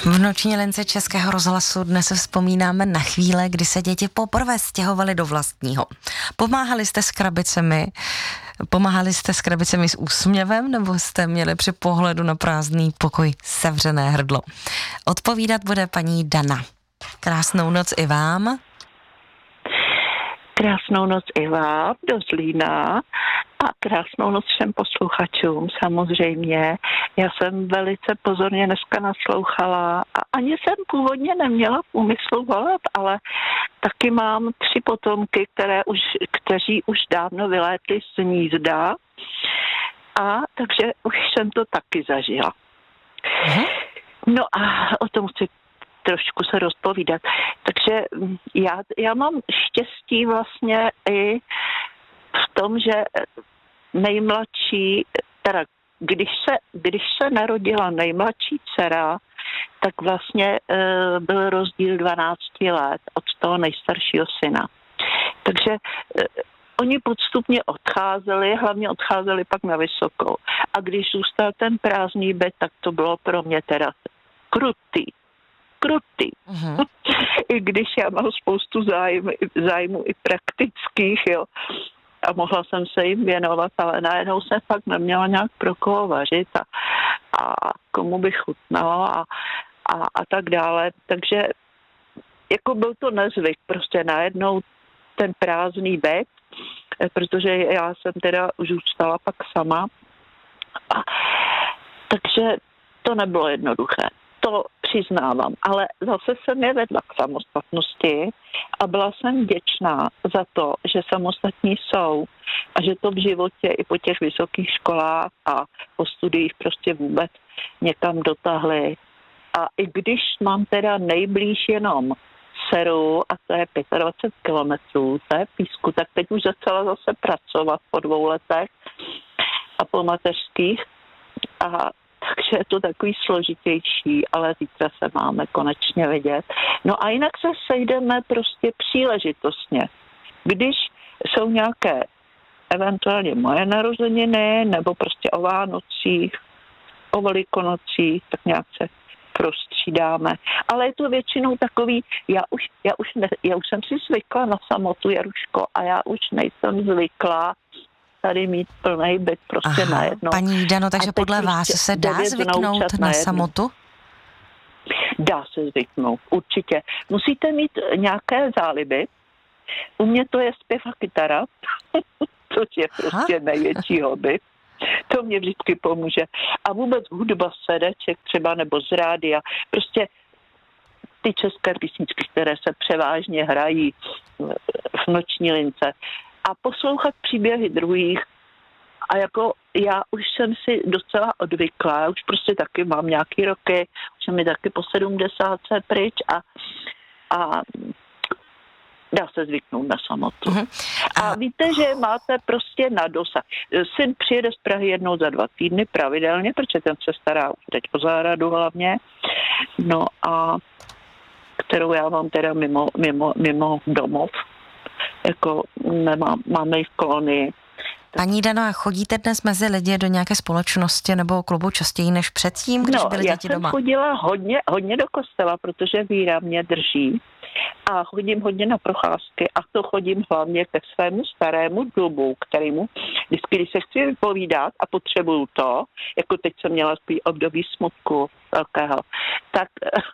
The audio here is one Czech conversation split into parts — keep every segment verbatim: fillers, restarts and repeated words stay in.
V noční lince Českého rozhlasu dnes vzpomínáme na chvíle, kdy se děti poprvé stěhovaly do vlastního. Pomáhali jste s krabicemi, pomáhali jste s krabicemi s úsměvem, nebo jste měli při pohledu na prázdný pokoj sevřené hrdlo? Odpovídat bude paní Dana. Krásnou noc i vám. Krásnou noc i vám do Zlína a krásnou noc všem posluchačům samozřejmě. Já jsem velice pozorně dneska naslouchala a ani jsem původně neměla v úmyslu volat, ale taky mám tři potomky, které už, kteří už dávno vylétli z hnízda, a takže už jsem to taky zažila. Mhm. No a o tom chci trošku se rozpovídat. Takže já, já mám štěstí vlastně i v tom, že nejmladší, teda když se, když se narodila nejmladší dcera, tak vlastně e, byl rozdíl dvanáct let od toho nejstaršího syna. Takže e, oni podstupně odcházeli, hlavně odcházeli pak na vysokou. A když zůstal ten prázdný byt, tak to bylo pro mě teda krutý. krutý. Uh-huh. I když já mám spoustu zájmu, zájmu i praktických, jo. A mohla jsem se jim věnovat, ale najednou jsem fakt neměla nějak pro koho vařit a, a komu bych chutnala a, a, a tak dále. Takže jako byl to nezvyk, prostě najednou ten prázdný byt, protože já jsem teda už zůstala pak sama. A, takže to nebylo jednoduché. To přiznávám, ale zase jsem je vedla k samostatnosti a byla jsem vděčná za to, že samostatní jsou a že to v životě i po těch vysokých školách a po studiích prostě vůbec někam dotáhli. A i když mám teda nejblíž jenom dceru a to je dvacet pět kilometrů, to je Písku, tak teď už začala zase pracovat po dvou letech a po mateřských a takže je to takový složitější, ale zítra se máme konečně vidět. No a jinak se sejdeme prostě příležitostně. Když jsou nějaké eventuálně moje narozeniny, nebo prostě o Vánocích, o Velikonocích, tak nějak se prostřídáme. Ale je to většinou takový, já už, já už, ne, já už jsem si zvykla na samotu, Jaruško, a já už nejsem zvyklá tady mít plný byt prostě najednou. Paní Dano, takže podle vás se dá zvyknout na samotu? Dá se zvyknout, určitě. Musíte mít nějaké záliby. U mě to je zpěv a kytara, což je prostě Aha. největší hobby. To mě vždycky pomůže. A vůbec hudba z CDček třeba nebo z rádia. Prostě ty české písničky, které se převážně hrají v noční lince. A poslouchat příběhy druhých. A jako já už jsem si docela odvykla, já už prostě taky mám nějaký roky, už jsem mi taky po sedmdesátce pryč a, a dá se zvyknout na samotu. Uh-huh. A... a víte, že máte prostě na dosah. Syn přijede z Prahy jednou za dva týdny pravidelně, protože ten se stará už teď o zahradu hlavně. No a kterou já mám teda mimo, mimo, mimo domov. Jako nemám, máme ji v kolonii. Paní Dano, a chodíte dnes mezi lidi do nějaké společnosti nebo klubu častěji než předtím, když no, byly děti doma? No, já jsem chodila hodně, hodně do kostela, protože víra mě drží a chodím hodně na procházky a to chodím hlavně ke svému starému dubu, kterému vždycky, když se chci vypovídat a potřebuju to, jako teď jsem měla spíš období smutku velkého, tak...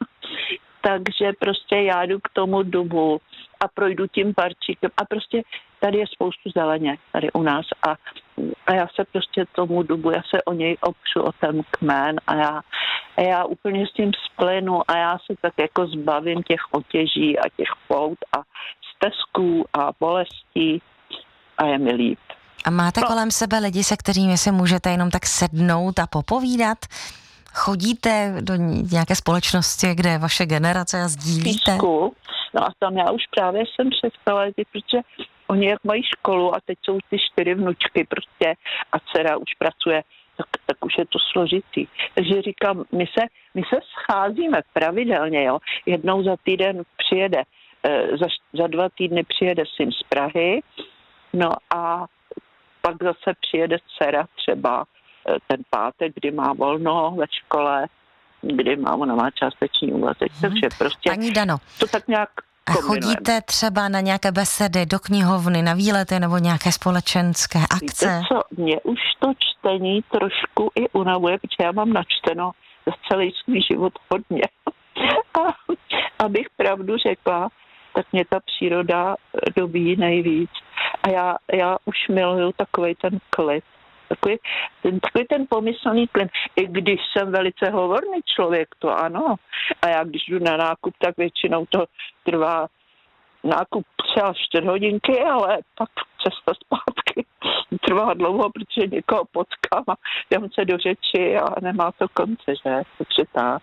Takže prostě já jdu k tomu dubu a projdu tím parčíkem a prostě tady je spoustu zeleně tady u nás a, a já se prostě tomu dubu, já se o něj opřu, o ten kmen a já, a já úplně s tím splynu a já se tak jako zbavím těch otěží a těch pout a stezků a bolestí a je mi líp. A máte no. kolem sebe lidi, se kterými si můžete jenom tak sednout a popovídat? Chodíte do nějaké společnosti, kde je vaše generace a sdílíte? Písku. No a tam já už právě jsem přestala, protože oni jak mají školu a teď jsou ty čtyři vnučky prostě a dcera už pracuje, tak, tak už je to složitý. Takže říkám, my se, my se scházíme pravidelně, jo. Jednou za týden přijede, za, za dva týdny přijede syn z Prahy, no a pak zase přijede dcera třeba ten pátek, kdy má volno ve škole kdy má, ona má částečný úvazek, hmm. takže prostě Paní Dano, to tak nějak kombinujeme. Chodíte třeba na nějaké besedy, do knihovny, na výlety nebo nějaké společenské akce? Víte co, mě už to čtení trošku i unavuje, protože já mám načteno za celý svůj život hodně. A abych pravdu řekla, tak mě ta příroda dobíjí nejvíc. A já, já už miluju takovej ten klid. Takový ten, takový ten pomyslný klid. I když jsem velice hovorný člověk, to ano. A já když jdu na nákup, tak většinou to trvá nákup třeba čtyři hodinky, ale pak cesta zpátky trvá dlouho, protože někoho potkám a dám se do řeči a nemá to konce, že? Takže tak.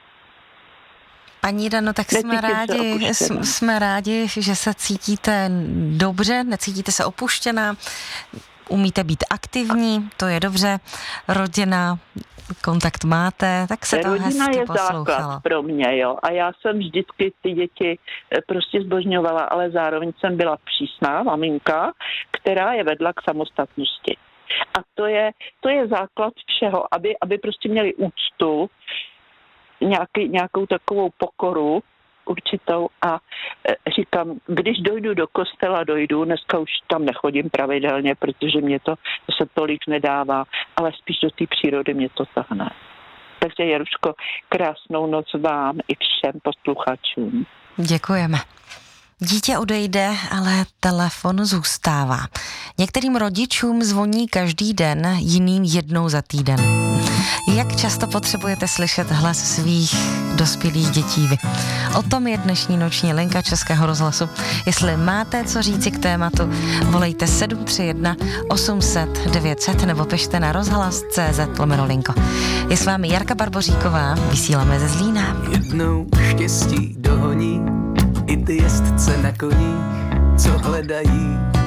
Paní Dano, tak jsme rádi, jsme rádi, že se cítíte dobře, necítíte se opuštěná, umíte být aktivní, to je dobře, rodina, kontakt máte, tak se to rodina hezky je poslouchalo. Základ pro mě, jo, a já jsem vždycky ty děti prostě zbožňovala, ale zároveň jsem byla přísná maminka, která je vedla k samostatnosti. A to je, to je základ všeho, aby, aby prostě měli úctu, Nějaký, nějakou takovou pokoru určitou a e, říkám, když dojdu do kostela, dojdu, dneska už tam nechodím pravidelně, protože mě to, to se tolik nedává, ale spíš do té přírody mě to tahne. Takže Jaruško, krásnou noc vám i všem posluchačům. Děkujeme. Dítě odejde, ale telefon zůstává. Některým rodičům zvoní každý den, jiným jednou za týden. Jak často potřebujete slyšet hlas svých dospělých dětí vy? O tom je dnešní noční linka Českého rozhlasu. Jestli máte co říci k tématu, volejte sedm tři jedna osm set devět set nebo pište na rozhlas tečka cé zet lomeno linko. Je s vámi Jarka Barboříková, vysíláme ze Zlína. Jednou štěstí dohoní i ty jezdce na koních, co hledají